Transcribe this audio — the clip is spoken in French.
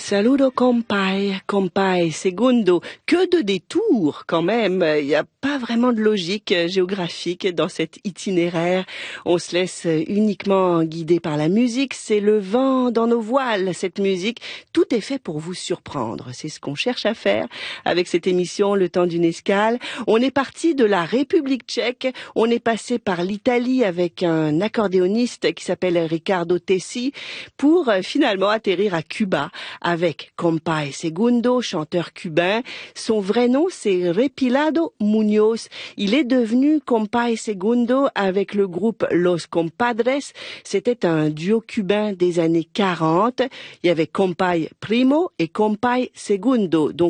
Saludo compay, compay, segundo. Que de détours quand même. Il n'y a pas vraiment de logique géographique dans cet itinéraire. On se laisse uniquement guider par la musique. C'est le vent dans nos voiles, cette musique. Tout est fait pour vous surprendre. C'est ce qu'on cherche à faire avec cette émission Le temps d'une escale. On est parti de la République tchèque. On est passé par l'Italie avec un accordéoniste qui s'appelle Riccardo Tessi pour finalement atterrir à Cuba avec Compay Segundo, chanteur cubain. Son vrai nom, c'est Repilado Muñoz. Il est devenu Compay Segundo avec le groupe Los Compadres. C'était un duo cubain des années 40. Il y avait Compay Primo et Compay Segundo. Donc